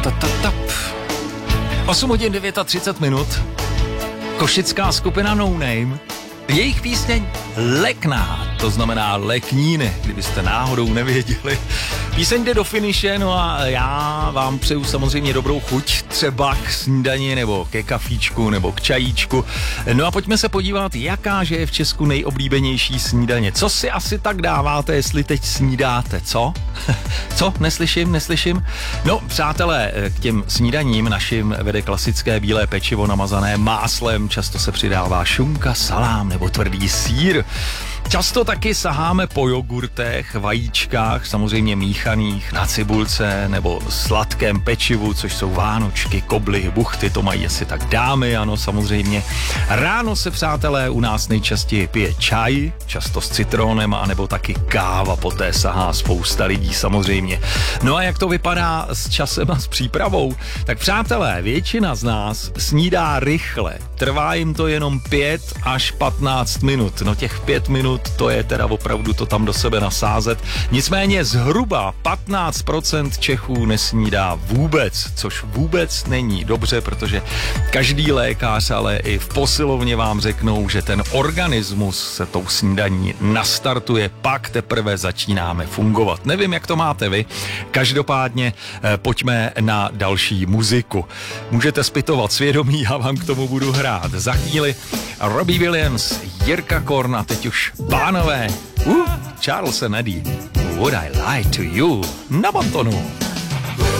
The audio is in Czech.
8 hodin 39 minut. Košická skupina No Name. Jejich písněň Lekná, to znamená lekníny, kdybyste náhodou nevěděli. Píseň jde do finiše, no a já vám přeju samozřejmě dobrou chuť, třeba k snídani, nebo ke kafíčku, nebo k čajíčku. No a pojďme se podívat, jakáže je v Česku nejoblíbenější snídaně. Co si asi tak dáváte, jestli teď snídáte, co? Co? Neslyším? No, přátelé, k těm snídaním našim vede klasické bílé pečivo namazané máslem, často se přidává šunka, salám nebo tvrdý sýr. Často taky saháme po jogurtech, vajíčkách, samozřejmě míchaných, na cibulce nebo sladkém pečivu, což jsou vánočky, kobly, buchty, to mají asi tak dámy, ano, samozřejmě. Ráno se, přátelé, u nás nejčastěji pije čaj, často s citronem, anebo taky káva, poté sahá spousta lidí, samozřejmě. No a jak to vypadá s časem a s přípravou? Tak, přátelé, většina z nás snídá rychle. Trvá jim to jenom 5 až 15 minut. No těch 5 minut, to je teda opravdu to tam do sebe nasázet. Nicméně zhruba 15% Čechů nesnídá vůbec, což vůbec není dobře, protože každý lékař, ale i v posilovně vám řeknou, že ten organismus se tou snídaní nastartuje, pak teprve začínáme fungovat. Nevím, jak to máte vy, každopádně pojďme na další muziku. Můžete zpytovat svědomí, já vám k tomu budu hrát. Za chvíli Robbie Williams, Jirka Korn a teď už pánové, Charles and Eddie, Would I Lie to You na Bontonu.